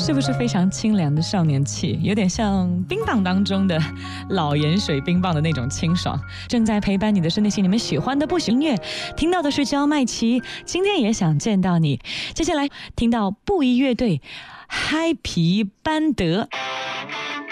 是不是非常清凉的少年气，有点像冰棒当中的老盐水冰棒的那种清爽。正在陪伴你的是那些你们喜欢的不音乐，听到的是焦麦琪，今天也想见到你。接下来听到布衣乐队嗨皮班德。